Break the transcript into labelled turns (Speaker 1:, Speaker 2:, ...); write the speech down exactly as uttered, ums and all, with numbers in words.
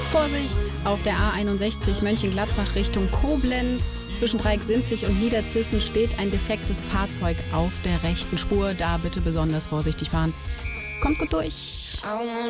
Speaker 1: Vorsicht! Auf der A einundsechzig Mönchengladbach Richtung Koblenz. Zwischen Dreiecksinzig und Niederzissen steht ein defektes Fahrzeug auf der rechten Spur. Da bitte besonders vorsichtig fahren. Kommt gut durch.